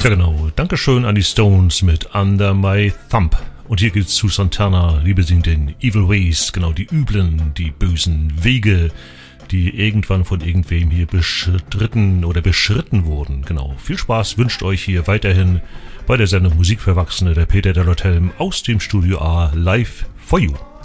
Ja genau, Dankeschön an die Stones mit Under My Thumb. Und hier geht's zu Santana, Liebe singt den Evil Ways, genau die üblen, die bösen Wege, die irgendwann von irgendwem hier bestritten oder beschritten wurden. Genau, viel Spaß wünscht euch hier weiterhin bei der Sendung Musik für Erwachsene, der Peter Dellert-Helm aus dem Studio A live for you.